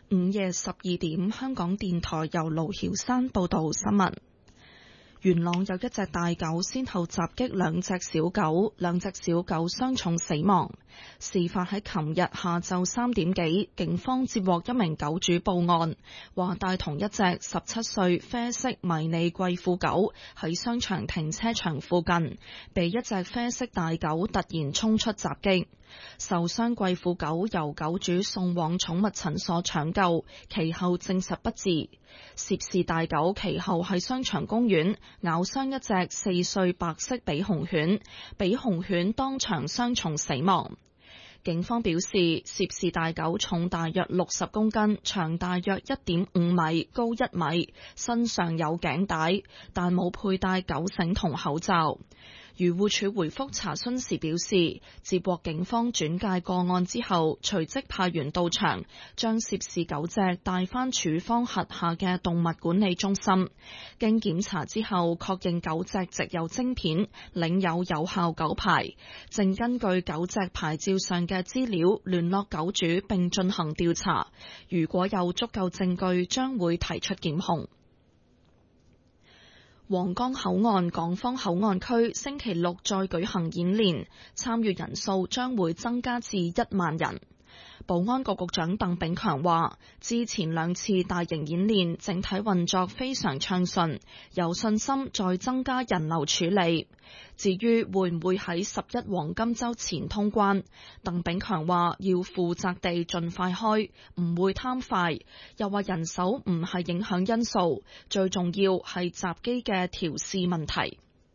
午夜12點，香港電台由盧曉山報道新聞。元朗有一隻大狗先後襲擊兩隻小狗，兩隻小狗傷重死亡。事發喺琴日下晝3點幾，警方接獲一名狗主報案，話帶同一隻17歲啡色迷你貴婦狗喺商場停車場附近，被一隻啡色大狗突然衝出襲擊。受傷貴婦狗由狗主送往寵物診所搶救，其後證實不治。涉事大狗其後喺商場公園咬傷一隻4歲白色比熊犬，比熊犬當場傷重死亡。警方表示，涉事大狗重大約60公斤，長大約1.5米，高1米，身上有頸帶，但冇佩戴狗繩同口罩。漁護署回覆查詢時表示，接獲警方轉介個案之後，隨即派員到場，將涉事狗隻帶返署方轄下嘅動物管理中心。經檢查之後，確認狗隻植有晶片，領有有效狗牌，正根據狗隻牌照上嘅資料聯絡狗主並進行調查。如果有足夠證據，將會提出檢控。皇崗口岸港方口岸區星期六再舉行演練，參與人數將會增加至1萬人。保安局局長鄧炳強話，之前2次大型演練整體運作非常暢順，有信心再增加人流處理。至於會唔會喺11黃金週前通關，鄧炳強話要負責地盡快開，唔會貪快。又話人手唔係影響因素，最重要係閘機嘅調試問題。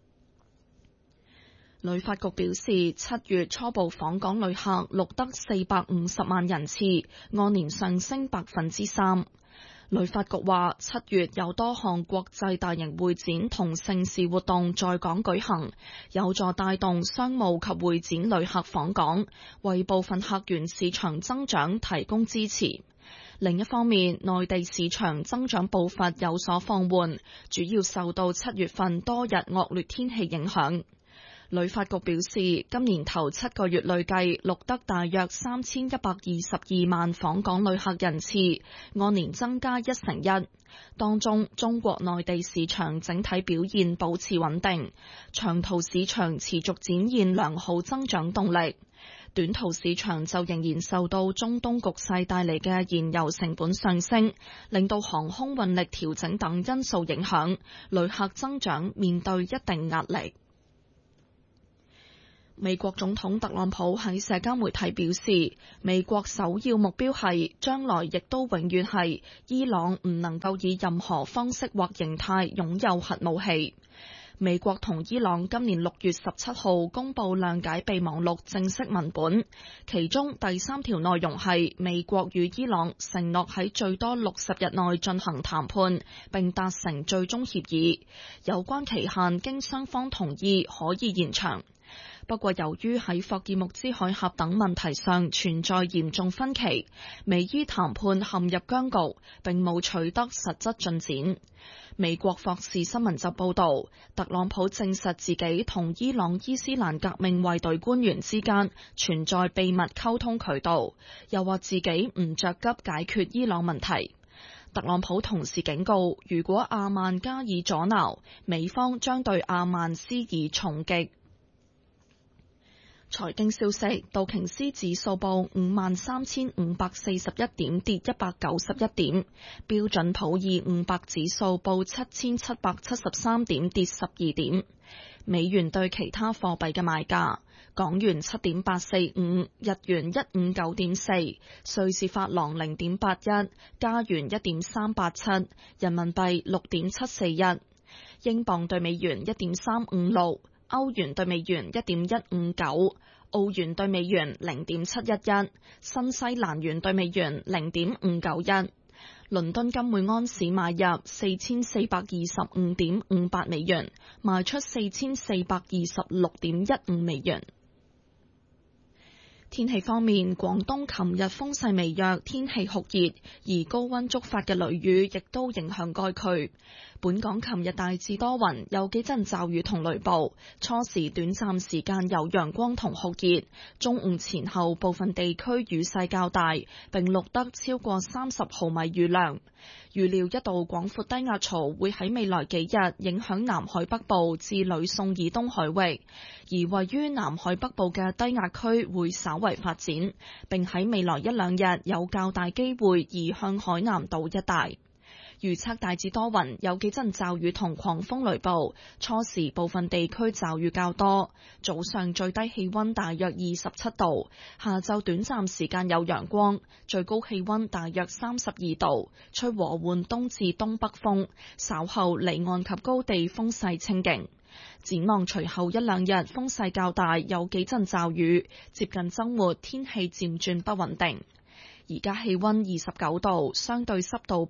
旅發局表示，7月初步訪港旅客錄得450萬人次，按年上升3%。旅發局話，7月有多項國際大型會展同盛事活動在港舉行，有助帶動商務及會展旅客訪港，為部分客源市場增長提供支持。另一方面，內地市場增長步伐有所放緩，主要受到7月份多日惡劣天氣影響。旅發局表示，今年頭7個月累計錄得大約3122萬訪港旅客人次，按年增加1成1。當中，中國內地市場整體表現保持穩定，長途市場持續展現良好增長動力。短途市場就仍然受到中東局勢帶嚟嘅燃油成本上升，令到航空運力調整等因素影響，旅客增長面對一定壓力。美國總統特朗普喺社交媒體表示，美國首要目標係將來亦都永遠係伊朗唔能夠以任何方式或形態擁有核武器。美國同伊朗今年6月17號公佈諒解備忘錄正式文本，其中第3條內容係美國與伊朗承諾喺最多60日內進行談判，並達成最終協議，有關期限經雙方同意可以延長。不過，由於喺霍爾木茲海峽等問題上存在嚴重分歧，美伊談判陷入僵局，並冇取得實質進展。美國霍士新聞就報導，特朗普證實自己同伊朗伊斯蘭革命衛隊官員之間存在秘密溝通渠道，又話自己唔着急解決伊朗問題。特朗普同時警告，如果阿曼加以阻撓，美方將對阿曼施以重擊。財經消息，道瓊斯指數報53,541點，跌191點；標準普爾500指數報7,773點，跌12點。美元對其他貨幣嘅賣價：港元7.845，日元159.4，瑞士法郎0.81，加元1.387，人民幣6.741，英鎊對美元1.356。歐元對美元1.159，澳元對美元0.711，新西蘭元對美元0.591。倫敦金每安士買入4425.58美元，賣出4426.15美元。天氣方面，廣東琴日風勢微弱，天氣酷熱，而高溫觸發嘅雷雨亦都影響該區。 本港琴日大致多雲，有幾陣驟雨同雷暴，初時短暫時間有陽光同酷熱，中午前後部分地區雨勢較大，並錄得超過30毫米雨量。預料一道廣闊低壓槽會喺未來幾日影響南海北部至呂宋以東海域，而位於南海北部嘅低壓區會稍為發展，並喺未來一兩日有較大機會移向海南島一帶。預測大致多雲，有幾陣驟雨同狂風雷暴，初時部分地區驟雨較多，早上最低氣溫大約27度，下晝短暫時間有陽光，最高氣溫大約32度，吹和緩東至東北風，稍後離岸及高地風勢清勁。展望隨後一兩日風勢較大，有幾陣驟雨，接近週末天氣漸轉不穩定。而家氣溫29度，相對濕度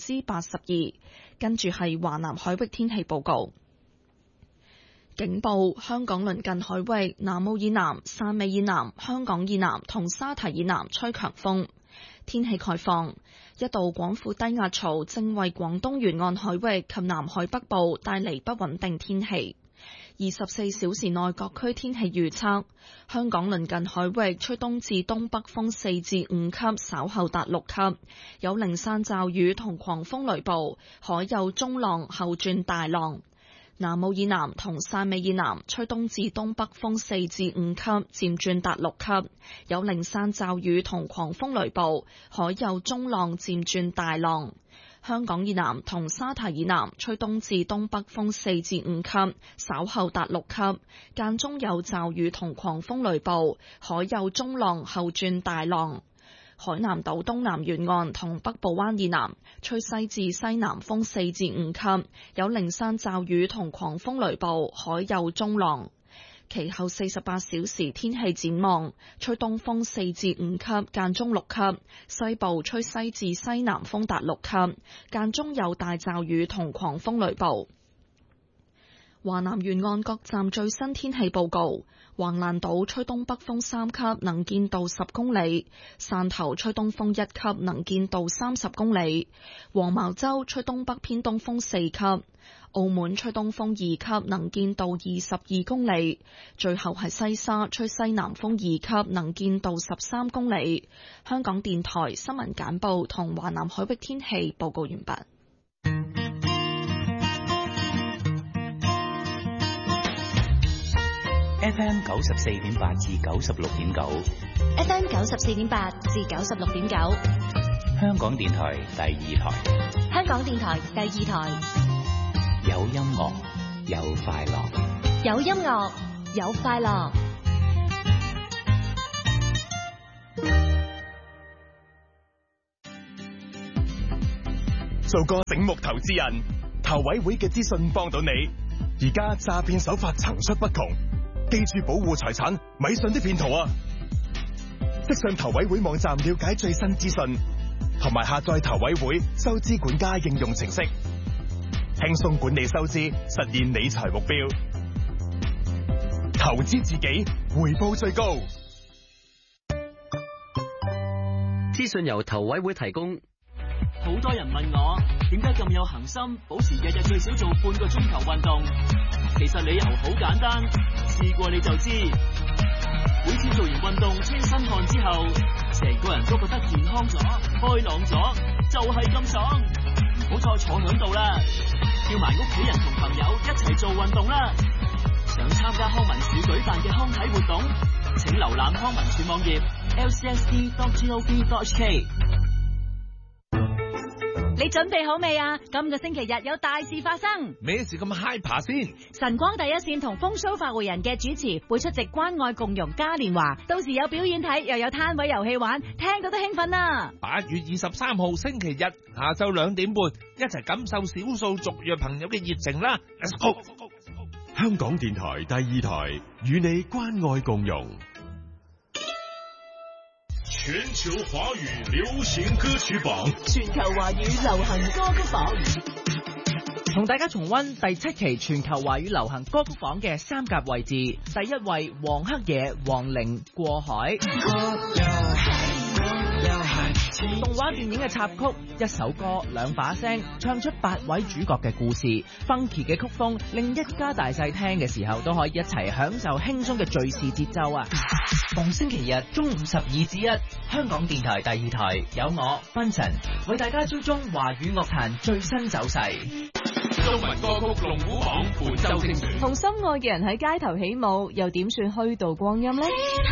82%。跟住係華南海域天氣報告。警報：香港鄰近海域南澳以南、汕尾以南、香港以南同沙堤以南吹強風。天氣概況：一道廣闊低壓槽正為廣東沿岸海域及南海北部帶嚟不穩定天氣。24小時內各區天氣預測：香港鄰近海域吹東至東北風4至5級，稍後達6級，有零散驟雨同狂風雷暴，海有中浪後轉大浪。南澳以南同汕尾以南吹東至東北風4至5級，漸轉達6級，有零散驟雨同狂風雷暴，海有中浪漸轉大浪。香港以南同沙堤以南吹東至東北風4至5級，稍後達6級，間中有驟雨同狂風雷暴，海有中浪後轉大浪。海南島東南沿岸同北部灣以南吹西至西南風4至5級，有零散驟雨同狂風雷暴，海有中浪。其後48小時天氣展望：吹東風4至5級，間中6級；西部吹西至西南風達6級，間中有大驟雨同狂風雷暴。華南沿岸各站最新天氣報告：橫瀾島吹東北風3級，能見度10公里；汕頭吹東風1級，能見度30公里；黃茅洲吹東北偏東風4級；澳門吹東風2級，能見度22公里；最後係西沙吹西南風2級，能見度13公里。香港電台新聞簡報同華南海域天氣報告完畢。 FM 94.8至96.9 ，FM 94.8至96.9， 香港電台第2台， 香港電台第2台， 有音樂有快樂， 有音樂有快樂。 做個醒目投資人，投委會嘅資訊幫到你。而家詐騙手法層出不窮。記住保護財產，咪信啲騙徒啊！即上投委會網站了解最新資訊，同埋下載投委會收支管家應用程式，輕鬆管理收支，實現理財目標。投資自己，回報最高。 資訊由投委會提供。 好多人問我點解咁有恒心，保持日日最少做半個鐘頭運動。其實理由好簡單，試過你就知。每次做完運動清身汗之後，成個人都覺得健康咗、開朗咗，就係咁爽。唔好再坐響度啦，叫埋屋企人同朋友一齊做運動啦。想參加康文署舉辦嘅康體活動，請瀏覽康文署網頁 lcsd.gov.hk。 你準備好未啊？今個星期日有大事發生。 咩事咁 hyper 先？ 晨光第一線同風騷發匯人嘅主持會出席關愛共融嘉年華，到時有表演睇，又有攤位遊戲玩，聽到都興奮啊！8 月23號星期日下晝2點半，一齊感受少數族裔朋友嘅熱情啦 ！Let's go！ 香港電台第2台與你關愛共融。 全球華語流行歌曲榜， 全球華語流行歌曲榜， 同大家重溫第7期全球華語流行歌曲榜嘅3甲位置。第1位黃黑野黃齡過海。 動畫電影嘅插曲，一首歌兩把聲，唱出8位主角嘅故事。funky 嘅曲風，令一家大細聽嘅時候都可以一齊享受輕鬆嘅敘事節奏啊！ 逢星期日中午12至1，香港電台第2台有我 Vincent 為大家追蹤華語樂壇最新走勢。 中文歌曲龍虎榜本周精選， 同心愛嘅人喺街頭起舞，又點算虛度光陰呢？